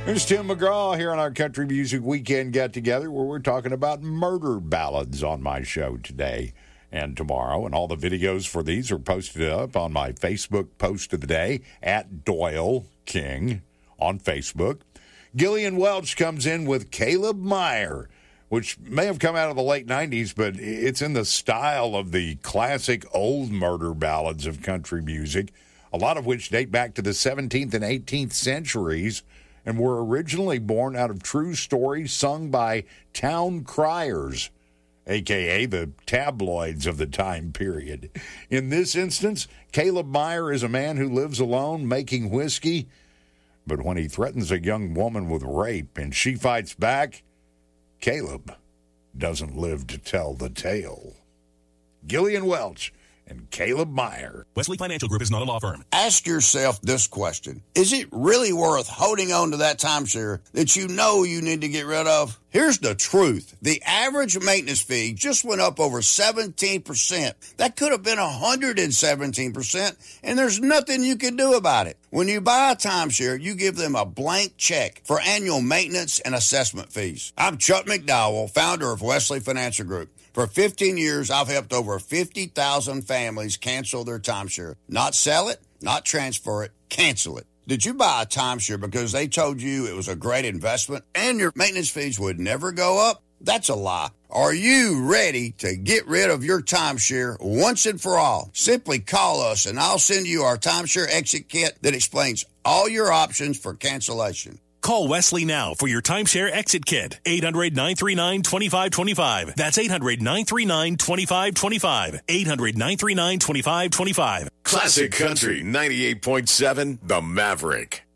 There's Tim McGraw here on our Country Music Weekend Get-Together, where we're talking about murder ballads on my show today and tomorrow. And all the videos for these are posted up on my Facebook post of the day, at Doyle King on Facebook. Gillian Welch comes in with Caleb Meyer, which may have come out of the late 90s, but it's in the style of the classic old murder ballads of country music, a lot of which date back to the 17th and 18th centuries, and were originally born out of true stories sung by town criers, a.k.a. the tabloids of the time period. In this instance, Caleb Meyer is a man who lives alone making whiskey, but when he threatens a young woman with rape and she fights back, Caleb doesn't live to tell the tale. Gillian Welch and Caleb Meyer. Wesley Financial Group is not a law firm. Ask yourself this question. Is it really worth holding on to that timeshare that you know you need to get rid of? Here's the truth. The average maintenance fee just went up over 17%. That could have been 117%, and there's nothing you can do about it. When you buy a timeshare, you give them a blank check for annual maintenance and assessment fees. I'm Chuck McDowell, founder of Wesley Financial Group. For 15 years, I've helped over 50,000 families cancel their timeshare. Not sell it, not transfer it, cancel it. Did you buy a timeshare because they told you it was a great investment and your maintenance fees would never go up? That's a lie. Are you ready to get rid of your timeshare once and for all? Simply call us and I'll send you our timeshare exit kit that explains all your options for cancellation. Call Wesley now for your timeshare exit kit. 800-939-2525. That's 800-939-2525. 800-939-2525. Classic Country 98.7, The Maverick.